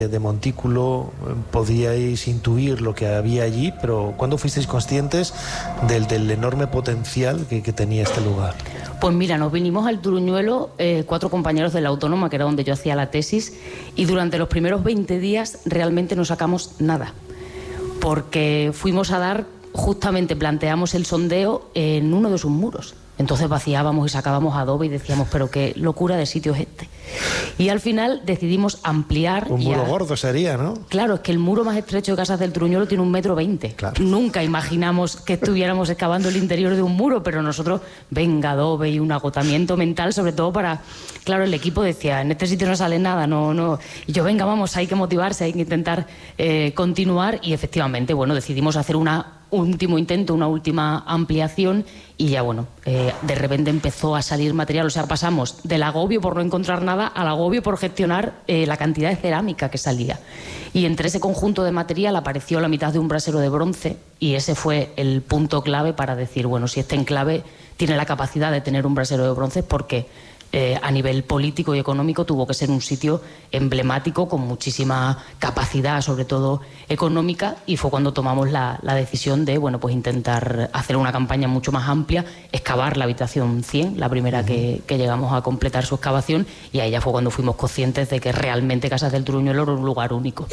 de montículo, podíais intuir lo que había allí, pero ¿cuándo fuisteis conscientes del enorme potencial que tenía este lugar? Pues mira, nos vinimos al Turuñuelo 4 compañeros de la Autónoma, que era donde yo hacía la tesis, y durante los primeros 20 días realmente no sacamos nada, porque fuimos a dar, justamente planteamos el sondeo en uno de sus muros. Entonces vaciábamos y sacábamos adobe y decíamos, pero qué locura de sitio es este. Y al final decidimos ampliar. Un muro gordo sería, ¿no? Claro, es que el muro más estrecho de Casas del Turuñuelo tiene 1,20 m. Claro. Nunca imaginamos que estuviéramos excavando el interior de un muro, pero nosotros, venga, adobe y un agotamiento mental, sobre todo para... Claro, el equipo decía, en este sitio no sale nada, no... Y yo, venga, vamos, hay que motivarse, hay que intentar continuar. Y efectivamente, bueno, decidimos hacer último intento, una última ampliación, y ya bueno, de repente empezó a salir material. O sea, pasamos del agobio por no encontrar nada al agobio por gestionar la cantidad de cerámica que salía. Y entre ese conjunto de material apareció la mitad de un brasero de bronce, y ese fue el punto clave para decir, bueno, si este enclave tiene la capacidad de tener un brasero de bronce, porque a nivel político y económico tuvo que ser un sitio emblemático con muchísima capacidad, sobre todo económica, y fue cuando tomamos la decisión de, bueno, pues intentar hacer una campaña mucho más amplia, excavar la habitación 100, la primera que llegamos a completar su excavación, y ahí ya fue cuando fuimos conscientes de que realmente Casas del Turuñuelo era un lugar único.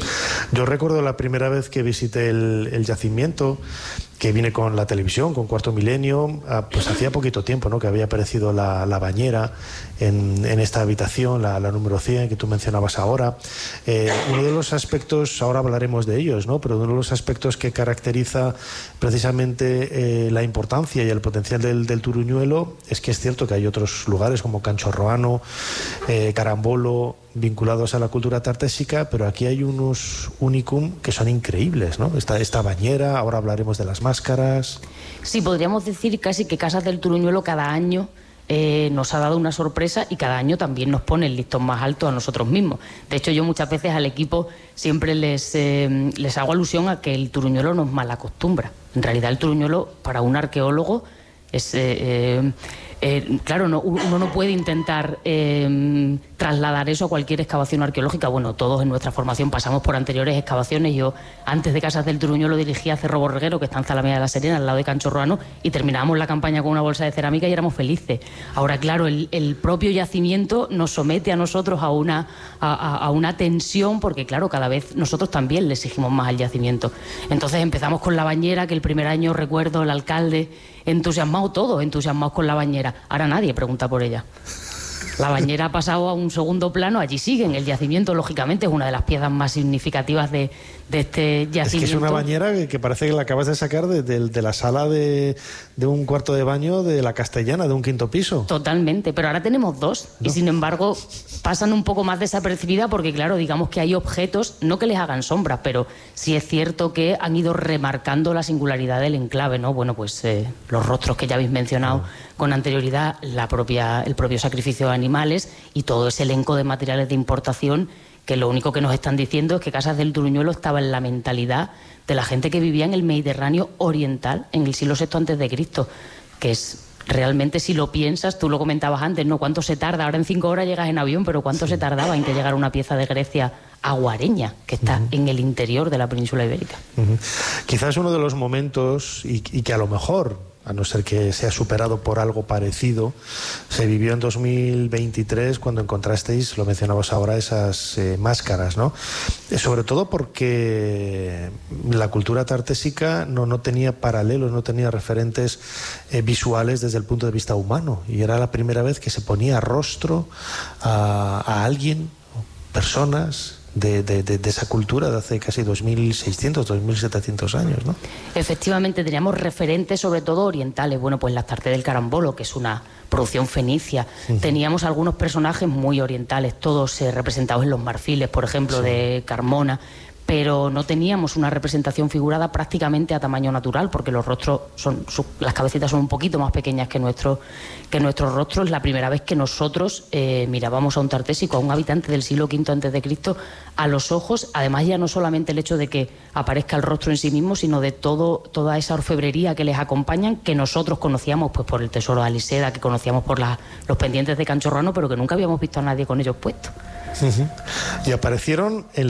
Yo recuerdo la primera vez que visité el yacimiento, que vine con la televisión, con Cuarto Milenio, pues hacía poquito tiempo, ¿no?, que había aparecido la bañera en esta habitación, la número 100 que tú mencionabas ahora. Uno de los aspectos, ahora hablaremos de ellos, ¿no?, pero uno de los aspectos que caracteriza precisamente la importancia y el potencial del Turuñuelo es que es cierto que hay otros lugares como Canchorroano, Carambolo, vinculados a la cultura tartésica, pero aquí hay unos unicum que son increíbles, ¿no? Esta bañera, ahora hablaremos de las máscaras. Sí, podríamos decir casi que Casas del Turuñuelo cada año nos ha dado una sorpresa, y cada año también nos pone el listón más alto a nosotros mismos. De hecho, yo muchas veces al equipo siempre les hago alusión a que el Turuñuelo nos malacostumbra. En realidad el Turuñuelo, para un arqueólogo, es... claro, uno no puede intentar trasladar eso a cualquier excavación arqueológica. Bueno, todos en nuestra formación pasamos por anteriores excavaciones. Yo, antes de Casas del Turuñuelo, dirigía Cerro Borreguero, que está en Zalamea de la Serena, al lado de Canchorroano, y terminábamos la campaña con una bolsa de cerámica y éramos felices. Ahora, claro, el propio yacimiento nos somete a nosotros a una tensión, porque, claro, cada vez nosotros también le exigimos más al yacimiento. Entonces empezamos con la bañera, que el primer año, recuerdo, el alcalde todos entusiasmados con la bañera. Ahora nadie pregunta por ella. La bañera ha pasado a un segundo plano, allí sigue en el yacimiento, lógicamente es una de las piezas más significativas de este yacimiento. Es que es una bañera que parece que la acabas de sacar de la sala de un cuarto de baño de la Castellana, de un 5º piso. Totalmente, pero ahora tenemos 2, ¿no? Y sin embargo pasan un poco más desapercibidas, porque claro, digamos que hay objetos, no que les hagan sombra, pero sí es cierto que han ido remarcando la singularidad del enclave, ¿no? Bueno, pues los rostros que ya habéis mencionado con anterioridad, el propio sacrificio de animales y todo ese elenco de materiales de importación, que lo único que nos están diciendo es que Casas del Turuñuelo estaba en la mentalidad de la gente que vivía en el Mediterráneo oriental en el siglo VI a.C., que es realmente, si lo piensas, tú lo comentabas antes, ¿no? ¿Cuánto se tarda? Ahora en 5 horas llegas en avión, pero ¿cuánto se tardaba en que llegara una pieza de Grecia a Guareña, que está en el interior de la península ibérica? Quizás uno de los momentos, y que a lo mejor, a no ser que sea superado por algo parecido, se vivió en 2023 cuando encontrasteis, lo mencionabas ahora, esas máscaras, ¿no? Sobre todo porque la cultura tartésica no tenía paralelos, no tenía referentes visuales desde el punto de vista humano, y era la primera vez que se ponía rostro a alguien, personas de esa cultura de hace casi 2.600, 2.700 años, ¿no? Efectivamente, teníamos referentes sobre todo orientales. Bueno, pues la Astarte del Carambolo, que es una producción fenicia. Teníamos algunos personajes muy orientales, todos representados en los marfiles, por ejemplo, de Carmona, pero no teníamos una representación figurada prácticamente a tamaño natural, porque los rostros las cabecitas son un poquito más pequeñas que nuestros rostros. Es la primera vez que nosotros mirábamos a un tartésico, a un habitante del siglo V a.C., a los ojos. Además, ya no solamente el hecho de que aparezca el rostro en sí mismo, sino de toda esa orfebrería que les acompañan, que nosotros conocíamos pues por el tesoro de Aliseda, que conocíamos por los pendientes de Canchorroano, pero que nunca habíamos visto a nadie con ellos puestos. Y aparecieron en